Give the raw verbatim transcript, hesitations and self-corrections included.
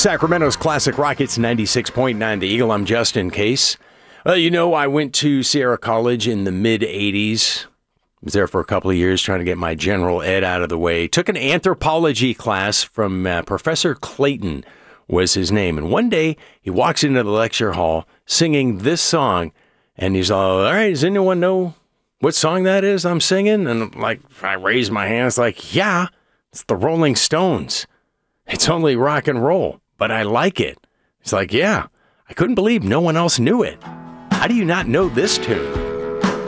Sacramento's Classic Rockets ninety-six point nine The Eagle. I'm Justin Case. Well, you know, I went to Sierra College in the mid-eighties. Was there for a couple of years trying to get my general ed out of the way. Took an anthropology class from uh, Professor Clayton was his name. And one day he walks into the lecture hall singing this song. And he's all, all right, does anyone know what song that is I'm singing? And like, I raise my hand. It's like, yeah, it's the Rolling Stones. It's only rock and roll, but I like it. It's like, yeah, I couldn't believe no one else knew it. How do you not know this tune?